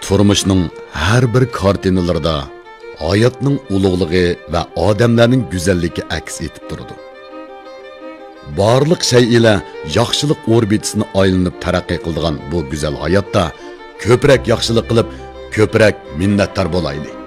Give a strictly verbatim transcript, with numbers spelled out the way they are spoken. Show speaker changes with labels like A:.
A: turmuşning har bir kartinalarida hayotning ulug'ligi va odamlarning go'zalligi aks etib turadi. Barliq shay ila yaxshilik orbitasini aylanib taraqqiy qiladigan bu go'zal hayotda ko'proq yaxshilik qilib, ko'proq minnatdor bo'laylik.